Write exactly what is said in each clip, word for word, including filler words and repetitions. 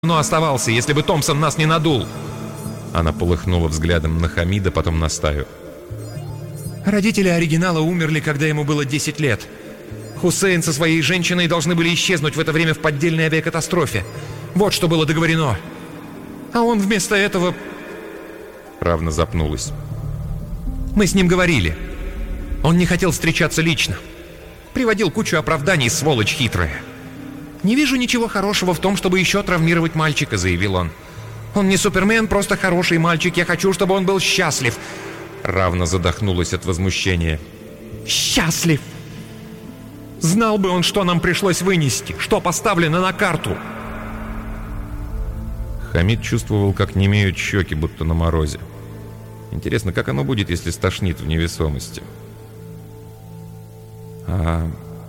но оставался, если бы Томпсон нас не надул». Она полыхнула взглядом на Хамида, потом на стаю. «Родители оригинала умерли, когда ему было десять лет. Хусейн со своей женщиной должны были исчезнуть в это время в поддельной авиакатастрофе. Вот что было договорено. А он вместо этого...» Равна запнулась. «Мы с ним говорили. Он не хотел встречаться лично. Приводил кучу оправданий, сволочь хитрая. «Не вижу ничего хорошего в том, чтобы еще травмировать мальчика», — заявил он. «Он не Супермен, просто хороший мальчик. Я хочу, чтобы он был счастлив». Равна задохнулась от возмущения. «Счастлив! Знал бы он, что нам пришлось вынести, что поставлено на карту!» Хамид чувствовал, как немеют щеки, будто на морозе. Интересно, как оно будет, если стошнит в невесомости? «А...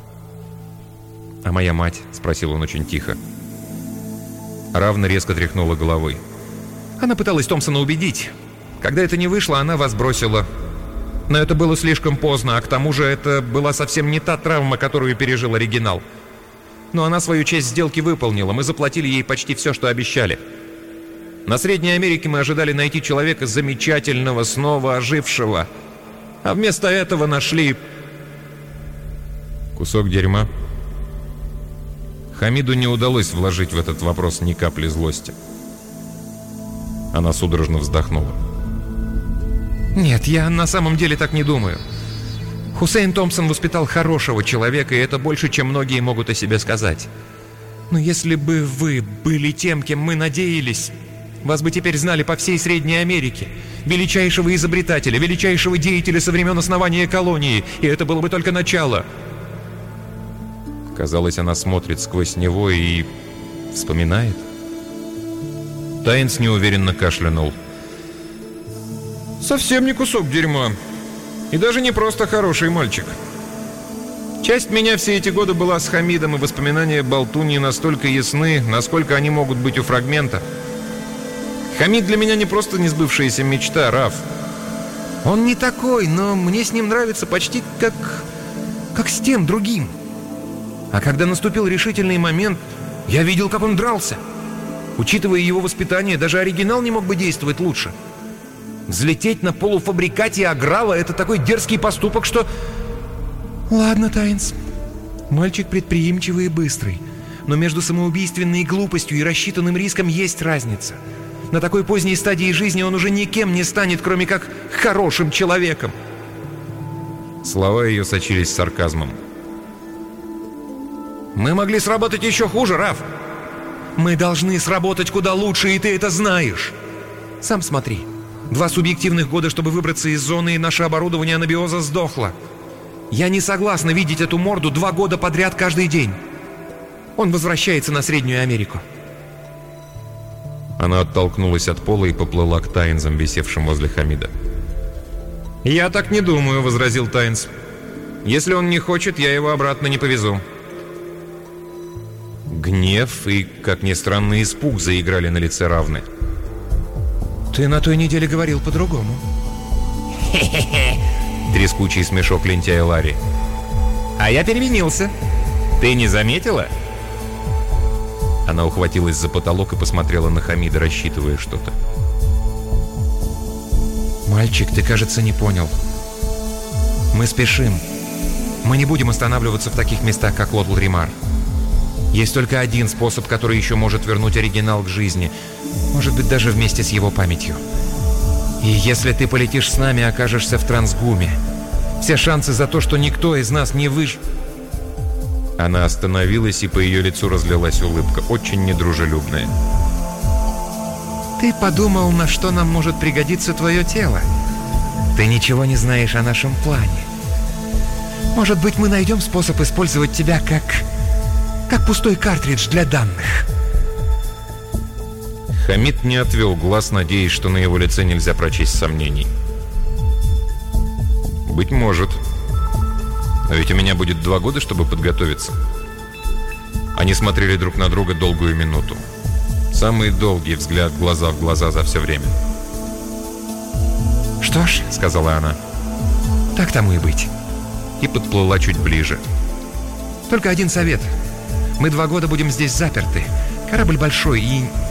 а моя мать?» — спросил он очень тихо. Равна резко тряхнула головой. «Она пыталась Томпсона убедить. Когда это не вышло, она вас бросила. Но это было слишком поздно, а к тому же это была совсем не та травма, которую пережил оригинал. Но она свою часть сделки выполнила. Мы заплатили ей почти все, что обещали. На Средней Америке мы ожидали найти человека замечательного, снова ожившего. А вместо этого нашли...» «Кусок дерьма». Хамиду не удалось вложить в этот вопрос ни капли злости. Она судорожно вздохнула. «Нет, я на самом деле так не думаю. Хусейн Томпсон воспитал хорошего человека, и это больше, чем многие могут о себе сказать. Но если бы вы были тем, кем мы надеялись, вас бы теперь знали по всей Средней Америке, величайшего изобретателя, величайшего деятеля со времен основания колонии, и это было бы только начало». Казалось, она смотрит сквозь него и вспоминает. Тайнс неуверенно кашлянул. «Совсем не кусок дерьма. И даже не просто хороший мальчик. Часть меня все эти годы была с Хамидом, и воспоминания болтуньи настолько ясны, насколько они могут быть у фрагмента. Хамид для меня не просто несбывшаяся мечта, Раф. Он не такой, но мне с ним нравится почти как... как с тем другим. А когда наступил решительный момент, я видел, как он дрался. Учитывая его воспитание, даже оригинал не мог бы действовать лучше. Взлететь на полуфабрикате Аграла — это такой дерзкий поступок, что... Ладно, Тайнс. Мальчик предприимчивый и быстрый. Но между самоубийственной глупостью и рассчитанным риском есть разница. На такой поздней стадии жизни он уже никем не станет, кроме как хорошим человеком. Слова ее сочились сарказмом. «Мы могли сработать еще хуже, Раф. Мы должны сработать куда лучше, и ты это знаешь. Сам смотри. Два субъективных года, чтобы выбраться из зоны, и наше оборудование анабиоза сдохло. Я не согласна видеть эту морду два года подряд каждый день. Он возвращается на Среднюю Америку». Она оттолкнулась от пола и поплыла к Тайнзам, висевшим возле Хамида. «Я так не думаю», — возразил Тайнс. «Если он не хочет, я его обратно не повезу». Гнев и, как ни странно, испуг заиграли на лице Равны. «Ты на той неделе говорил по-другому». «Хе-хе-хе!» — трескучий смешок лентяя Ларри. «А я переменился. Ты не заметила?» Она ухватилась за потолок и посмотрела на Хамида, рассчитывая что-то. «Мальчик, ты, кажется, не понял. Мы спешим. Мы не будем останавливаться в таких местах, как Лотл-Римар. Есть только один способ, который еще может вернуть оригинал к жизни. Может быть, даже вместе с его памятью. И если ты полетишь с нами, окажешься в Трансгуме. Все шансы за то, что никто из нас не выж...» Она остановилась, и по ее лицу разлилась улыбка, очень недружелюбная. «Ты подумал, на что нам может пригодиться твое тело? Ты ничего не знаешь о нашем плане. Может быть, мы найдем способ использовать тебя как... как пустой картридж для данных». Хамид не отвел глаз, надеясь, что на его лице нельзя прочесть сомнений. «Быть может. А ведь у меня будет два года, чтобы подготовиться». Они смотрели друг на друга долгую минуту. Самый долгий взгляд глаза в глаза за все время. «Что ж», — сказала она, — «так тому и быть». И подплыла чуть ближе. «Только один совет. Мы два года будем здесь заперты. Корабль большой и